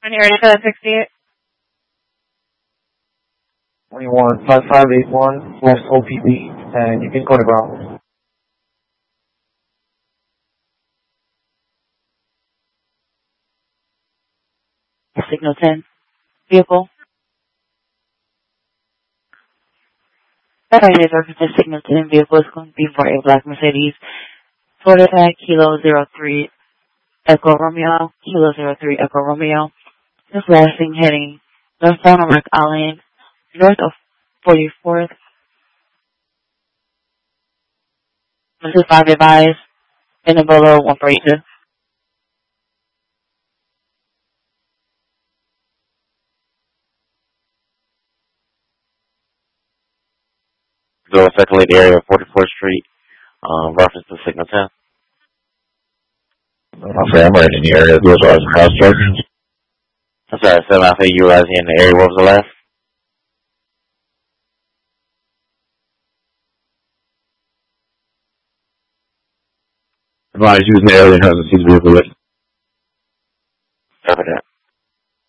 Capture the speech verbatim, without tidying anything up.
When you're ready for the sixty-eight. twenty-one five five eight one slash O P B, and you can go to ground. Signal ten. Vehicle. Alright, the signal ten vehicle is going to be for a black Mercedes. Florida tag Kilo zero three Echo Romeo, Kilo zero three Echo Romeo. This last thing heading northbound on Rock Island, north of forty-fourth. This is five advised, in the below one forty-two. Go circulate the area of forty-fourth Street, um, reference to signal ten. I'm sorry, I'm right in the area. Those are house charges. I'm sorry, seven Alpha, you guys in the area. What was the last? Advise using the area and has a vehicle list.